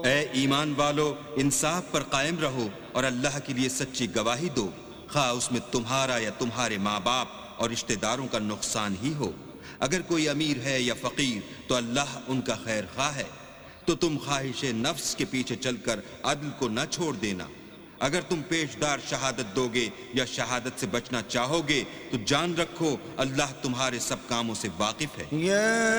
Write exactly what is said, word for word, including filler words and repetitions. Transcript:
ए ईमान वालो, इंसाफ पर कायम रहो और अल्लाह के लिए सच्ची गवाही दो, खा उसमें तुम्हारा या तुम्हारे माँ बाप और रिश्तेदारों का नुकसान ही हो। अगर कोई अमीर है या फकीर तो अल्लाह उनका खैर खा है। तो तुम ख्वाहिश नफ्स के पीछे चलकर अदल को न छोड़ देना। अगर तुम पेशदार शहादत दोगे या शहादत से बचना चाहोगे तो जान रखो अल्लाह तुम्हारे सब कामों से वाकिफ है।